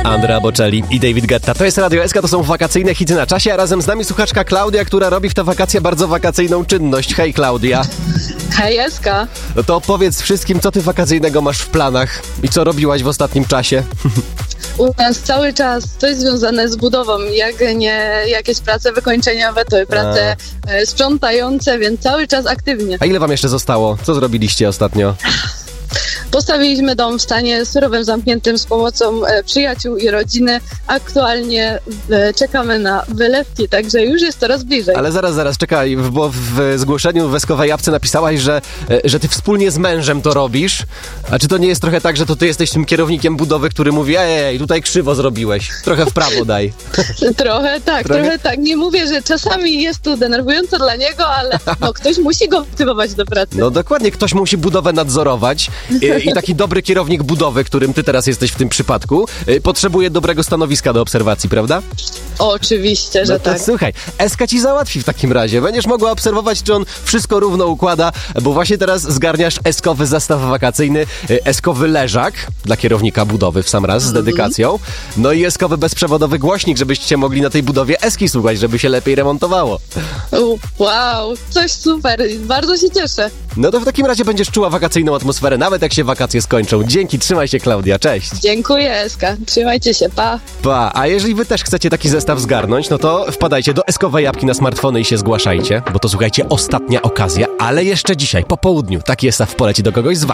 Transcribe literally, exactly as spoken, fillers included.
Andrea Bocelli i David Guetta. To jest Radio S K, to są wakacyjne hity na czasie, a razem z nami słuchaczka Klaudia, która robi w te wakacje bardzo wakacyjną czynność. Hej Klaudia. Hej S K. No to opowiedz wszystkim, co ty wakacyjnego masz w planach i co robiłaś w ostatnim czasie. U nas cały czas coś związane z budową, jak nie jakieś prace wykończeniowe, to i prace a. sprzątające, więc cały czas aktywnie. A ile wam jeszcze zostało? Co zrobiliście ostatnio? Postawiliśmy dom w stanie surowym, zamkniętym z pomocą e, przyjaciół i rodziny. Aktualnie e, czekamy na wylewki, także już jest coraz bliżej. Ale zaraz, zaraz, czekaj, bo w zgłoszeniu w Eskowej Jabłce napisałaś, że, e, że ty wspólnie z mężem to robisz. A czy to nie jest trochę tak, że to ty jesteś tym kierownikiem budowy, który mówi, ej, tutaj krzywo zrobiłeś, trochę w prawo daj. Trochę tak, trochę? trochę tak. Nie mówię, że czasami jest to denerwujące dla niego, ale no, ktoś musi go motywować do pracy. No dokładnie, ktoś musi budowę nadzorować. I, I taki dobry kierownik budowy, którym ty teraz jesteś w tym przypadku, y, potrzebuje dobrego stanowiska do obserwacji, prawda? Oczywiście, że no to tak. Słuchaj, Eska ci załatwi w takim razie. Będziesz mogła obserwować, czy on wszystko równo układa, bo właśnie teraz zgarniasz eskowy zestaw wakacyjny, y, eskowy leżak dla kierownika budowy w sam raz z dedykacją, no i eskowy bezprzewodowy głośnik, żebyście mogli na tej budowie Eski słuchać, żeby się lepiej remontowało. Wow, coś super, bardzo się cieszę. No to w takim razie będziesz czuła wakacyjną atmosferę, nawet jak się wakacje skończą. Dzięki, trzymaj się Klaudia, cześć. Dziękuję S K, trzymajcie się, pa. Pa, a jeżeli wy też chcecie taki zestaw zgarnąć, no to wpadajcie do Eskowej Jabłki na smartfony i się zgłaszajcie, bo to słuchajcie, ostatnia okazja, ale jeszcze dzisiaj, po południu, taki zestaw poleci do kogoś z was.